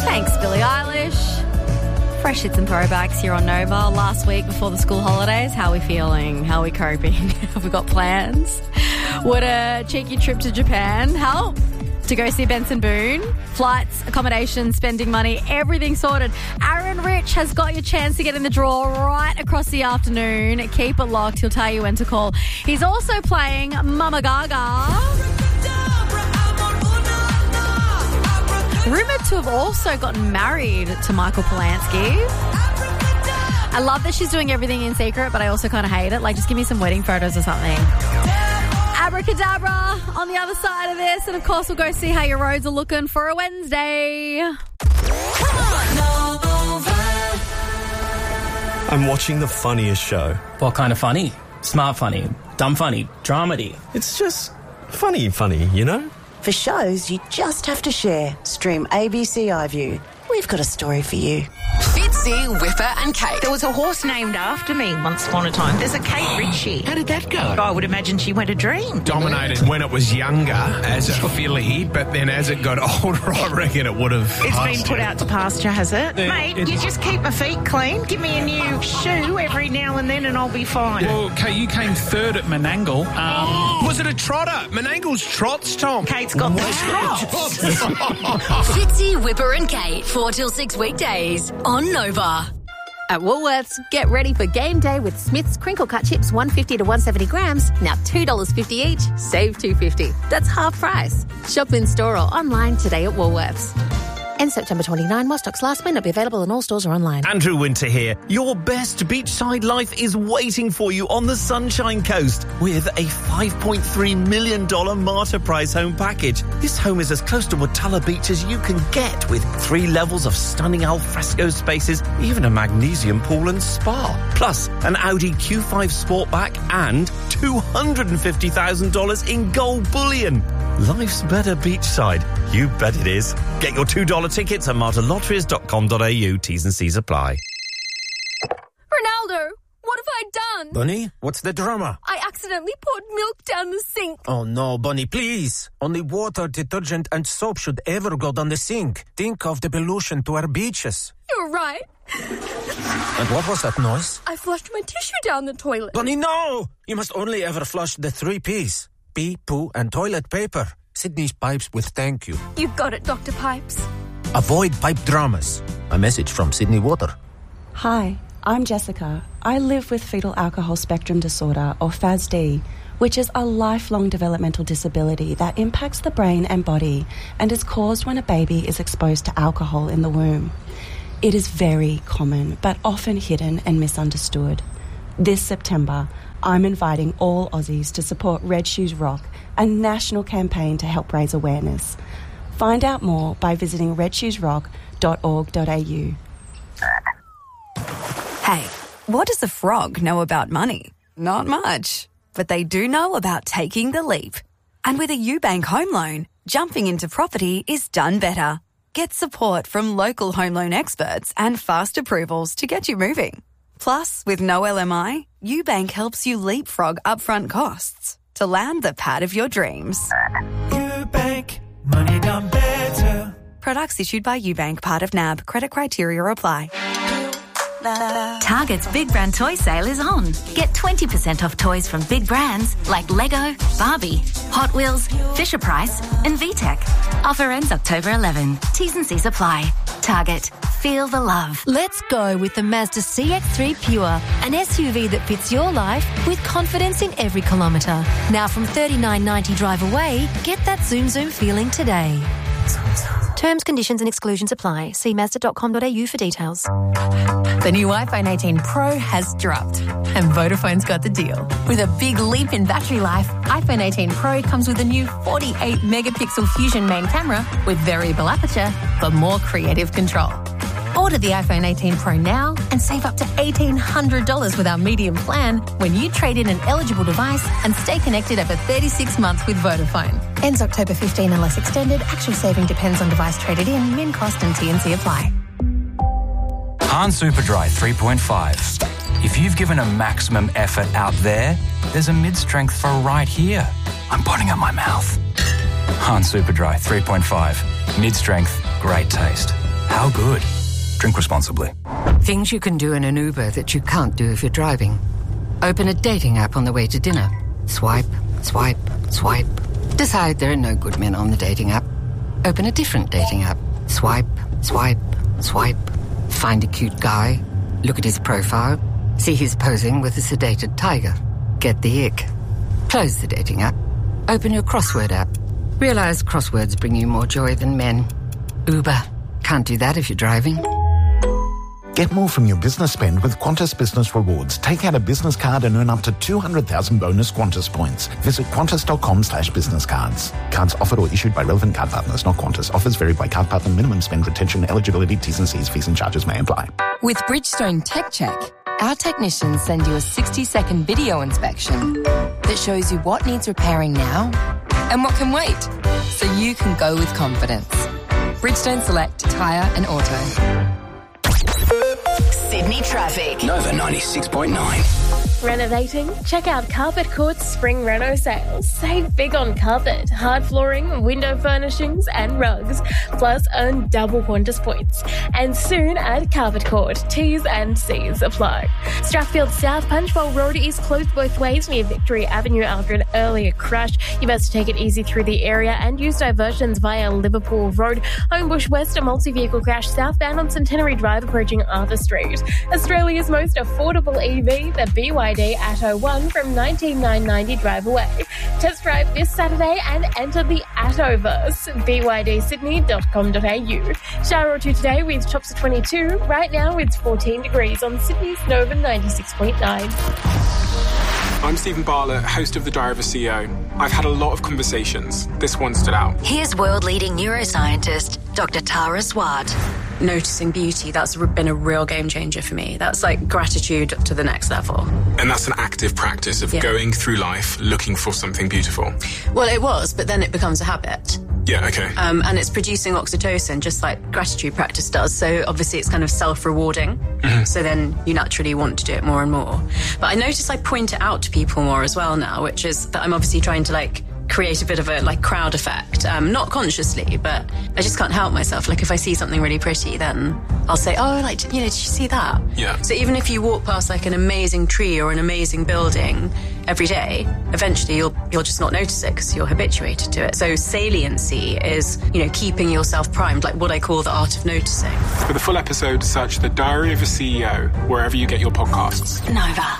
Thanks, Billie Eilish. Fresh hits and throwbacks here on Nova. Last week before the school holidays, how are we feeling? How are we coping? Have we got plans? Would a cheeky trip to Japan help? To go see Benson Boone? Flights, accommodation, spending money, everything sorted. Aaron Rich has got your chance to get in the draw right across the afternoon. Keep it locked. He'll tell you when to call. He's also playing Mama Gaga. Rumoured to have also gotten married to Michael Polanski. I love that she's doing everything in secret, but I also kind of hate it. Like, just give me some wedding photos or something. Abracadabra on the other side of this. And, of course, we'll go see how your roads are looking for a Wednesday. I'm watching the funniest show. What kind of funny? Smart funny, dumb funny, dramedy. It's just funny, you know? For shows you just have to share, stream ABC iView. We've got a story for you. Fitzy, Whipper and Kate. There was a horse named after me once upon a time. There's a Kate Ritchie. How did that go? I would imagine she went a dream. Dominated when it was younger as a filly, but then as it got older, I reckon it would have... It's been put out to pasture, has it? Mate, you just keep my feet clean. Give me a new shoe every now and then and I'll be fine. Well, Kate, you came third at Menangle. Was it a trotter? Menangle's trots, Tom. Kate's got the trots. Fitzy, Whipper and Kate, 4 till 6 weekdays on Nova. At Woolworths, get ready for game day with Smith's Crinkle Cut Chips 150 to 170 grams, now $2.50 each, save $2.50. That's half price. Shop in store or online today at Woolworths. End September 29, while stocks last may not be available in all stores or online. Andrew Winter here. Your best beachside life is waiting for you on the Sunshine Coast with a $5.3 million Martyr Prize home package. This home is as close to Watala Beach as you can get, with 3 levels of stunning alfresco spaces, even a magnesium pool and spa. Plus, an Audi Q5 Sportback and $250,000 in gold bullion. Life's better beachside. You bet it is. Get your $2 tickets at martyrlotteries.com.au. T's and C's apply. Ronaldo, what have I done? Bunny, what's the drama? I accidentally poured milk down the sink. Oh no, Bunny, please. Only water, detergent and soap should ever go down the sink. Think of the pollution to our beaches. You're right. And what was that noise? I flushed my tissue down the toilet. Bunny, no! You must only ever flush the 3 Ps. Pee, poo and toilet paper. Sydney's Pipes with thank you. You got it, Dr. Pipes. Avoid pipe dramas. A message from Sydney Water. Hi, I'm Jessica. I live with fetal alcohol spectrum disorder, or FASD, which is a lifelong developmental disability that impacts the brain and body and is caused when a baby is exposed to alcohol in the womb. It is very common, but often hidden and misunderstood. This September, I'm inviting all Aussies to support Red Shoes Rock, a national campaign to help raise awareness. Find out more by visiting redshoesrock.org.au. Hey, what does a frog know about money? Not much. But they do know about taking the leap. And with a UBank home loan, jumping into property is done better. Get support from local home loan experts and fast approvals to get you moving. Plus, with no LMI, UBank helps you leapfrog upfront costs to land the pad of your dreams. UBank, money done better. Products issued by UBank, part of NAB. Credit criteria apply. Target's Big Brand Toy Sale is on. Get 20% off toys from big brands like Lego, Barbie, Hot Wheels, Fisher-Price and VTech. Offer ends October 11. T's and C's apply. Target. Feel the love. Let's go with the Mazda CX-3 Pure, an SUV that fits your life with confidence in every kilometre. Now from $39.90 drive away, get that Zoom Zoom feeling today. Terms, conditions and exclusions apply. See Mazda.com.au for details. The new iPhone 18 Pro has dropped, and Vodafone's got the deal. With a big leap in battery life, iPhone 18 Pro comes with a new 48-megapixel Fusion main camera with variable aperture for more creative control. Order the iPhone 18 Pro now and save up to $1,800 with our medium plan when you trade in an eligible device and stay connected over 36 months with Vodafone. Ends October 15 unless extended. Actual saving depends on device traded in, min cost and T&C apply. Han Superdry 3.5. If you've given a maximum effort out there, there's a mid-strength for right here. I'm putting up my mouth. Han Superdry 3.5. Mid-strength, great taste. How good? Drink responsibly. Things you can do in an Uber that you can't do if you're driving. Open a dating app on the way to dinner. Swipe, swipe, swipe. Decide there are no good men on the dating app. Open a different dating app. Swipe, swipe, swipe. Find a cute guy. Look at his profile. See he's posing with a sedated tiger. Get the ick. Close the dating app. Open your crossword app. Realize crosswords bring you more joy than men. Uber. Can't do that if you're driving. Get more from your business spend with Qantas Business Rewards. Take out a business card and earn up to 200,000 bonus Qantas points. Visit qantas.com/business cards. Cards offered or issued by relevant card partners, not Qantas. Offers vary by card partner. Minimum spend, retention, eligibility, T's and C's, fees and charges may apply. With Bridgestone Tech Check, our technicians send you a 60-second video inspection that shows you what needs repairing now and what can wait, so you can go with confidence. Bridgestone Select Tyre and Auto. Sydney traffic. Nova 96.9. Renovating? Check out Carpet Court's Spring Reno sales. Save big on carpet, hard flooring, window furnishings and rugs. Plus earn double Qantas points. And soon at Carpet Court. T's and C's apply. Strathfield South Punchbowl Road is closed both ways near Victory Avenue after an earlier crash. You best take it easy through the area and use diversions via Liverpool Road. Homebush West, a multi-vehicle crash southbound on Centenary Drive approaching Arthur Street. Australia's most affordable EV, the BYD Atto 1 from $19,990 drive away. Test drive this Saturday and enter the Attoverse. BYDSydney.com.au. Shower or two today with tops of 22. Right now it's 14 degrees on Sydney's Nova 96.9. I'm Stephen Bartlett, host of The Diary of a CEO. I've had a lot of conversations. This one stood out. Here's world-leading neuroscientist, Dr. Tara Swart. Noticing beauty, that's been a real game changer for me. That's like gratitude to the next level. And that's an active practice of going through life looking for something beautiful. Well, it was, but then it becomes a habit. Yeah, okay. And it's producing oxytocin, just like gratitude practice does. So obviously it's kind of self-rewarding. Mm-hmm. So then you naturally want to do it more and more. But I notice I point it out to people more as well now, which is that I'm obviously trying to create a bit of a crowd effect, not consciously, but I just can't help myself. Like if I see something really pretty, then I'll say, oh, did you see that? Yeah. So even if you walk past an amazing tree or an amazing building every day, eventually you'll just not notice it because you're habituated to it. So saliency is, keeping yourself primed, like what I call the art of noticing. For the full episode, search The Diary of a CEO wherever you get your podcasts. Nova.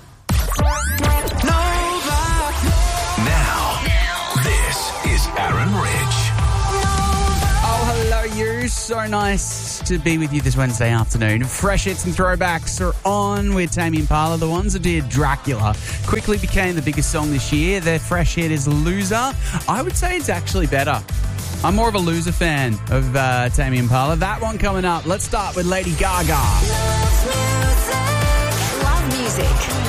Is Aaron Rich. Oh, hello, you. So nice to be with you this Wednesday afternoon. Fresh hits and throwbacks are on with Tame Impala. The ones that did Dracula quickly became the biggest song this year. Their fresh hit is Loser. I would say it's actually better. I'm more of a Loser fan of Tame Impala. That one coming up. Let's start with Lady Gaga. Love music.